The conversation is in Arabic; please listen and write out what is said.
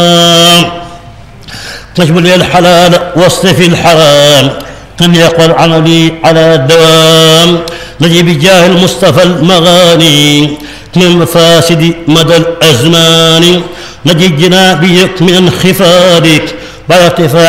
تجب لي الحلال واصرف الحرام كم يقبل عملي على الدوام نجي بجاه المصطفى المغاني من المفاسد مدى الأزمان نجي جنابيك من انخفاضك بعد ارتفاع